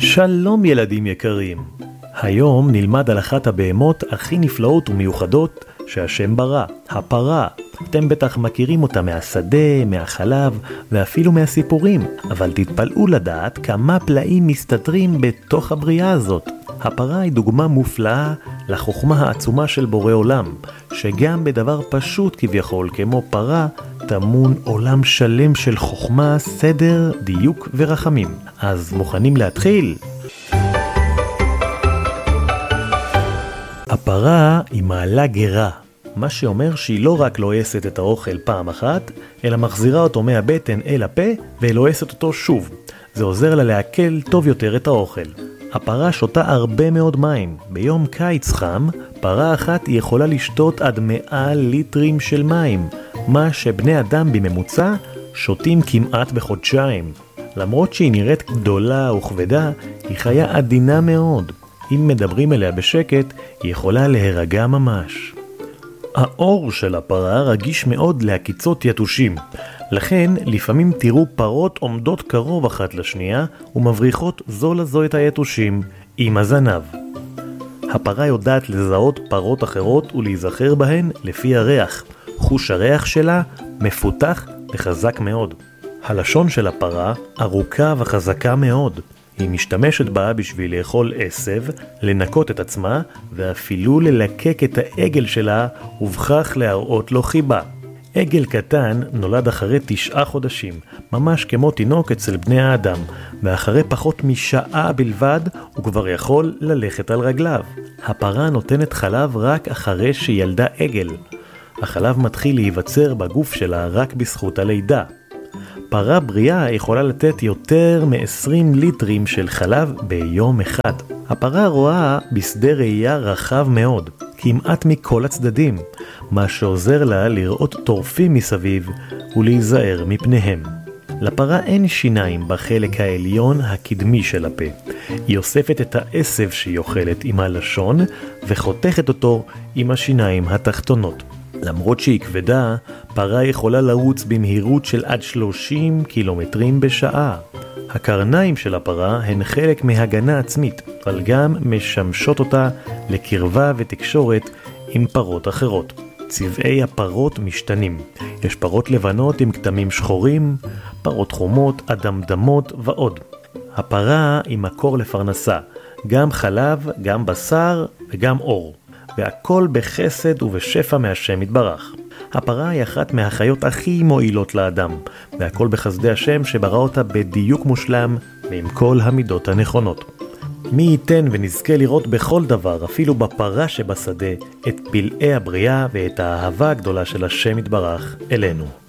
שלום ילדים יקרים, היום נלמד על אחת הבהמות הכי נפלאות ומיוחדות שהשם ברא, הפרה. אתם בטח מכירים אותה מהשדה, מהחלב ואפילו מהסיפורים, אבל תתפלאו לדעת כמה פלאים מסתתרים בתוך הבריאה הזאת. הפרה היא דוגמה מופלאה לחוכמה העצומה של בורא עולם, שגם בדבר פשוט כביכול כמו פרה, טמון עולם שלם של חוכמה, סדר, דיוק ורחמים. אז מוכנים להתחיל? הפרה היא מעלה גרה, מה שאומר שהיא לא רק לועסת את האוכל פעם אחת, אלא מחזירה אותו מהבטן אל הפה ולועסת אותו שוב. זה עוזר לה להקל טוב יותר את האוכל. הפרה שותה הרבה מאוד מים. ביום קיץ חם, פרה אחת היא יכולה לשתות עד 100 ליטרים של מים, מה שבני אדם בממוצע שותים כמעט בחודשיים. למרות שהיא נראית גדולה וכבדה, היא חיה עדינה מאוד. אם מדברים אליה בשקט, היא יכולה להירגע ממש. האור של הפרה רגיש מאוד להקיצות יתושים. לכן לפעמים תראו פרות עומדות קרוב אחת לשנייה ומבריחות זו לזו את היתושים עם הזנב. הפרה יודעת לזהות פרות אחרות ולהיזכר בהן לפי הריח. חוש הריח שלה מפותח וחזק מאוד. הלשון של הפרה ארוכה וחזקה מאוד. היא משתמשת בה בשביל לאכול עשב, לנקות את עצמה ואפילו ללקק את העגל שלה ובכך להראות לו חיבה. עגל קטן נולד אחרי 9 חודשים, ממש כמו תינוק אצל בני האדם, ואחרי פחות משעה בלבד הוא כבר יכול ללכת על רגליו. הפרה נותנת חלב רק אחרי שילדה עגל. החלב מתחיל להיווצר בגוף שלה רק בזכות הלידה. פרה בריאה יכולה לתת יותר מ-20 ליטרים של חלב ביום אחד. הפרה רואה בשדה ראייה רחב מאוד, כמעט מכל הצדדים, מה שעוזר לה לראות טורפים מסביב ולהיזהר מפניהם. לפרה אין שיניים בחלק העליון הקדמי של הפה. היא אוספת את העשב שהיא אוכלת עם הלשון וחותכת אותו עם השיניים התחתונות. למרות שהיא כבדה, פרה יכולה לרוץ במהירות של עד 30 קילומטרים בשעה. הקרניים של הפרה הן חלק מהגנה עצמית, אבל גם משמשות אותה לקרבה ותקשורת עם פרות אחרות. צבעי הפרות משתנים. יש פרות לבנות עם כתמים שחורים, פרות חומות, אדמדמות ועוד. הפרה היא מקור לפרנסה, גם חלב, גם בשר וגם אור. והכל בחסד ובשפע מהשם יתברך. הפרה היא אחת מהחיות הכי מועילות לאדם, והכל בחסדי השם שברא אותה בדיוק מושלם ועם כל המידות הנכונות. מי ייתן ונזכה לראות בכל דבר, אפילו בפרה שבשדה, את פלאי הבריאה ואת האהבה הגדולה של השם יתברך אלינו.